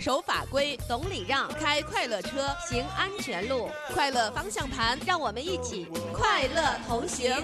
守法规，懂礼让，开快乐车，行安全路，快乐方向盘，让我们一起快乐同行。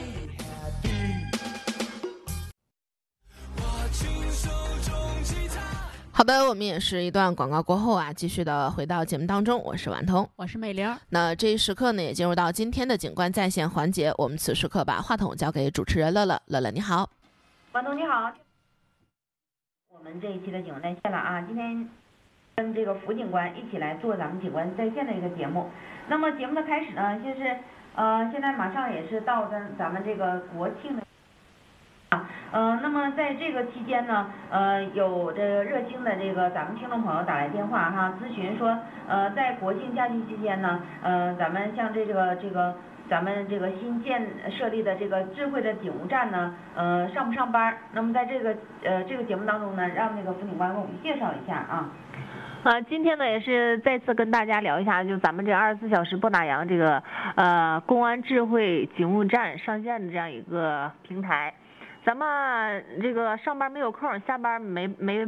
好的，我们也是一段广告过后啊，继续的回到节目当中，我是顽童， 我是美玲。 那这一时刻呢，也进入到今天的警官在线环节，我们此时刻把话筒交给主持人乐乐。乐乐你好。 顽童你好，我们这一期的警官在线了啊，今天跟这个副警官一起来做咱们警官在线的一个节目。那么节目的开始呢，就是现在马上也是到咱们这个国庆的。那么在这个期间呢，有这个热心的这个咱们听众朋友打来电话哈，咨询说，在国庆假期期间呢，咱们像咱们这个新设立的这个智慧的警务站呢，上不上班？那么在这个节目当中呢，让那个副警官给我们介绍一下啊。 今天呢也是再次跟大家聊一下，就咱们这24小时不打烊这个公安智慧警务站上线的这样一个平台。咱们这个上班没有空，下班没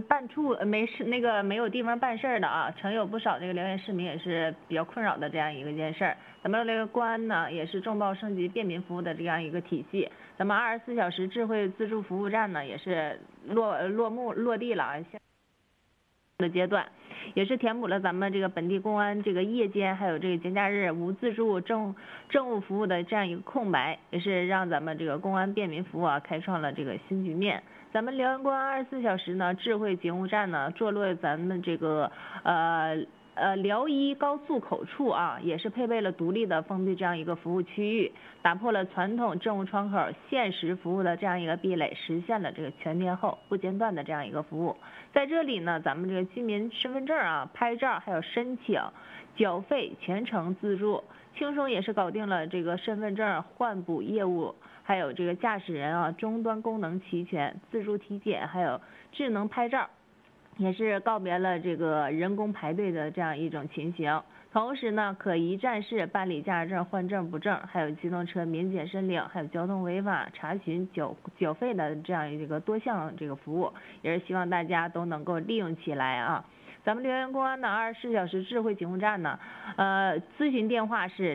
有地方办事的啊，曾有不少这个辽源市民也是比较困扰的这样一件事儿。咱们这个公安呢也是众报升级便民服务的这样一个体系，咱们24小时智慧自助服务站呢也是落地了啊，的阶段，也是填补了咱们这个本地公安这个夜间还有这个节假日无自助政务服务的这样一个空白，也是让咱们这个公安便民服务啊开创了这个新局面。咱们辽源公安24小时呢智慧警务站呢坐落咱们这个辽一高速口处啊，也是配备了独立的封闭这样一个服务区域，打破了传统政务窗口限时服务的这样一个壁垒，实现了这个全天候不间断的这样一个服务。在这里呢，咱们这个居民身份证啊、拍照还有申请、缴费全程自助，轻松也是搞定了这个身份证换补业务，还有这个驾驶人啊终端功能齐全，自助体检还有智能拍照。也是告别了这个人工排队的这样一种情形，同时呢，可一站式办理驾驶证换证补证，还有机动车免检申领，还有交通违法查询缴费的这样一个多项这个服务，也是希望大家都能够利用起来啊。咱们辽源公安的24小时智慧警务站呢，咨询电话是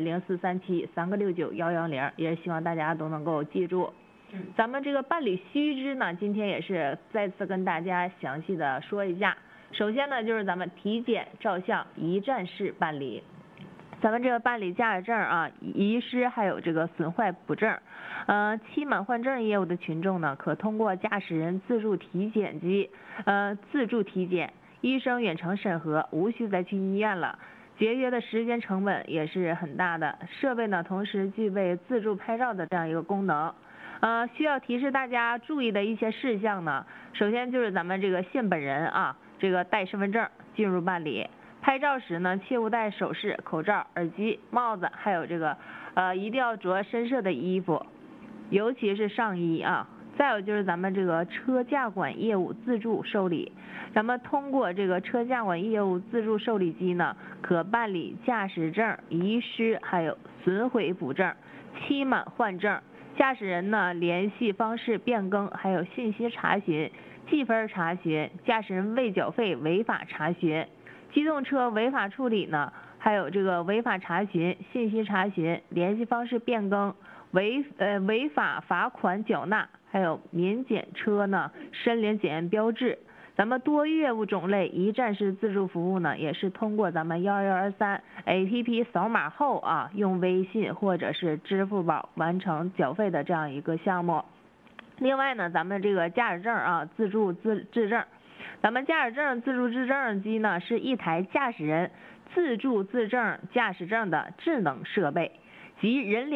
0437-369-110，也是希望大家都能够记住。咱们这个办理须知呢，今天也是再次跟大家详细的说一下。首先呢，就是咱们体检照相一站式办理。咱们这个办理驾驶证啊、遗失还有这个损坏补证，期满换证业务的群众呢，可通过驾驶人自助体检机，自助体检，医生远程审核，无需再去医院了。节约的时间成本也是很大的。设备呢，同时具备自助拍照的这样一个功能。需要提示大家注意的一些事项呢，首先就是咱们这个现本人啊，这个带身份证进入办理。拍照时呢，切勿戴首饰、口罩、耳机、帽子，还有这个一定要着深色的衣服，尤其是上衣啊。再有就是咱们这个车驾管业务自助受理，咱们通过这个车驾管业务自助受理机呢，可办理驾驶证遗失还有损毁补证、期满换证。驾驶人呢联系方式变更，还有信息查询、记分查询，驾驶人未缴费违法查询，机动车违法处理呢，还有这个违法查询、信息查询、联系方式变更、违法罚款缴纳，还有免检车呢申领检验标志。咱们多业务种类一站式自助服务呢，也是通过咱们1123 APP 扫码后啊，用微信或者是支付宝完成缴费的这样一个项目。另外呢，咱们这个驾驶证啊自助制证，咱们驾驶证自助制证机呢是一台驾驶人自助自证驾驶证的智能设备，及人脸